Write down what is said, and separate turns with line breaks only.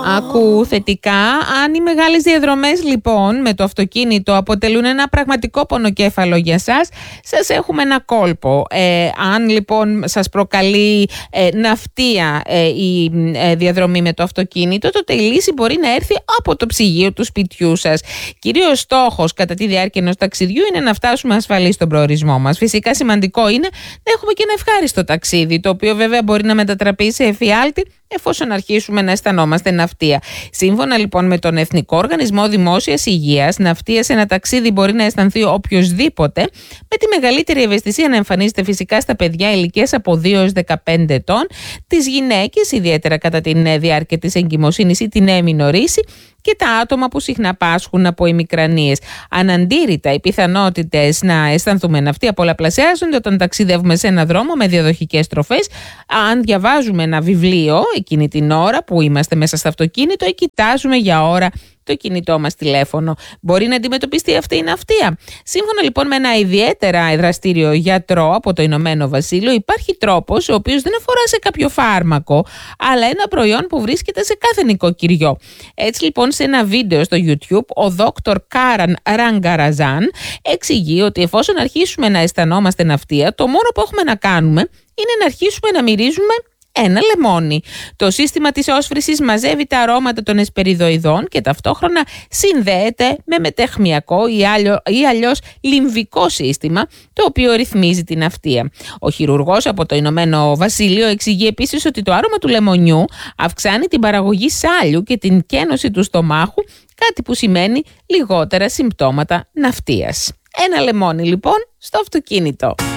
Άκου θετικά. Αν οι μεγάλες διαδρομές λοιπόν με το αυτοκίνητο αποτελούν ένα πραγματικό πονοκέφαλο για σας έχουμε ένα κόλπο. Αν λοιπόν σας προκαλεί ναυτία η διαδρομή με το αυτοκίνητο, τότε η λύση μπορεί να έρθει από το ψυγείο του σπιτιού σας. Κυρίως στόχος κατά τη διάρκεια ενός ταξιδιού είναι να φτάσουμε ασφαλείς στον προορισμό μας. Φυσικά σημαντικό είναι να έχουμε και ένα ευχάριστο ταξίδι, το οποίο βέβαια μπορεί να μετατραπεί σε εφιάλτη εφόσον αρχίσουμε να αισθανόμαστε ναυτία. Σύμφωνα λοιπόν με τον Εθνικό Οργανισμό Δημόσιας Υγείας, ναυτία σε ένα ταξίδι μπορεί να αισθανθεί οποιοσδήποτε, με τη μεγαλύτερη ευαισθησία να εμφανίζεται φυσικά στα παιδιά ηλικίας από 2 έως 15 ετών, τις γυναίκες, ιδιαίτερα κατά τη διάρκεια της εγκυμοσύνης ή την έμεινο ρίση, και τα άτομα που συχνά πάσχουν από ημικρανίες. Αναντήρητα, οι πιθανότητες να αισθανθούμε ναυτία πολλαπλασιάζονται όταν ταξιδεύουμε σε ένα δρόμο με διαδοχικές τροφές, αν διαβάζουμε ένα βιβλίο εκείνη την ώρα που είμαστε μέσα στο αυτοκίνητο ή κοιτάζουμε για ώρα το κινητό μας τηλέφωνο. Μπορεί να αντιμετωπιστεί αυτή η ναυτία? Σύμφωνα λοιπόν με ένα ιδιαίτερα δραστήριο γιατρό από το Ηνωμένο Βασίλειο, υπάρχει τρόπος ο οποίος δεν αφορά σε κάποιο φάρμακο, αλλά ένα προϊόν που βρίσκεται σε κάθε νοικοκυριό. Έτσι λοιπόν, σε ένα βίντεο στο YouTube, ο Δόκτωρ Κάραν Ραγκαραζάν εξηγεί ότι εφόσον αρχίσουμε να αισθανόμαστε ναυτία, το μόνο που έχουμε να κάνουμε είναι να αρχίσουμε να μυρίζουμε ένα λεμόνι. Το σύστημα της όσφρησης μαζεύει τα αρώματα των εσπεριδοειδών και ταυτόχρονα συνδέεται με μετεχμιακό ή αλλιώς λιμβικό σύστημα, το οποίο ρυθμίζει την ναυτία. Ο χειρουργός από το Ηνωμένο Βασίλειο εξηγεί επίσης ότι το άρωμα του λεμονιού αυξάνει την παραγωγή σάλιου και την κένωση του στομάχου, κάτι που σημαίνει λιγότερα συμπτώματα ναυτίας. Ένα λεμόνι λοιπόν στο αυτοκίνητο.